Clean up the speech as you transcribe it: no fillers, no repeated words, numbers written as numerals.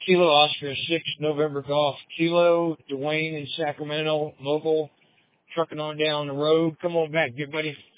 Kilo Oscar 6 November Golf Kilo, Dwayne in Sacramento, local, trucking on down the road. Come on back, good buddy.